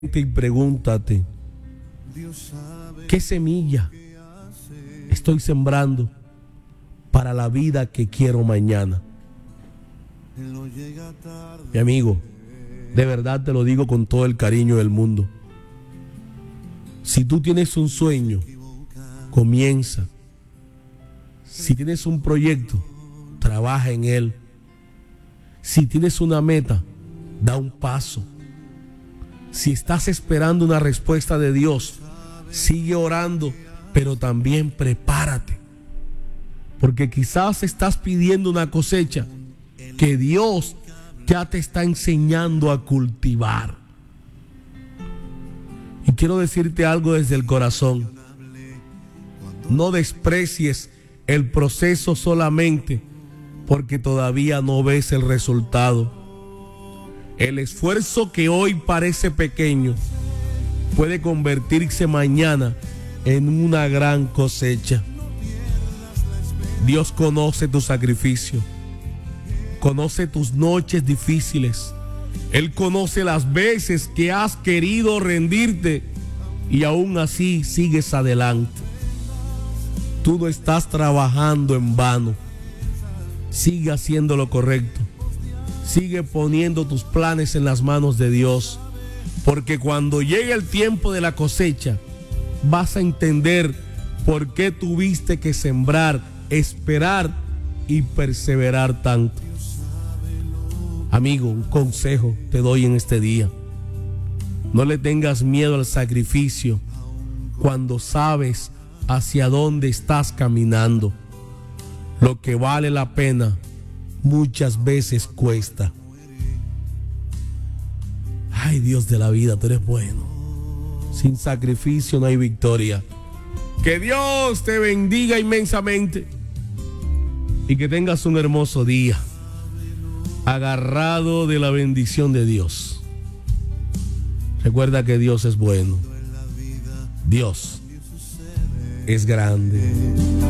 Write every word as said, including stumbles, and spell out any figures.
Y pregúntate, ¿qué semilla estoy sembrando para la vida que quiero mañana? Mi amigo, de verdad te lo digo con todo el cariño del mundo. Si tú tienes un sueño, comienza. Si tienes un proyecto, trabaja en él. Si tienes una meta, da un paso. Si estás esperando una respuesta de Dios, sigue orando, pero también prepárate. Porque quizás estás pidiendo una cosecha que Dios ya te está enseñando a cultivar. Y quiero decirte algo desde el corazón. No desprecies el proceso solamente porque todavía no ves el resultado. El esfuerzo que hoy parece pequeño puede convertirse mañana en una gran cosecha. Dios conoce tu sacrificio, conoce tus noches difíciles. Él conoce las veces que has querido rendirte y aún así sigues adelante. Tú no estás trabajando en vano. Sigue haciendo lo correcto. Sigue poniendo tus planes en las manos de Dios, porque cuando llegue el tiempo de la cosecha, vas a entender por qué tuviste que sembrar, esperar y perseverar tanto. Amigo, un consejo te doy en este día. No le tengas miedo al sacrificio cuando sabes hacia dónde estás caminando. Lo que vale la pena muchas veces cuesta. Ay, Dios de la vida, tú eres bueno. Sin sacrificio no hay victoria. Que Dios te bendiga inmensamente y que tengas un hermoso día, agarrado de la bendición de Dios. Recuerda que Dios es bueno. Dios es grande.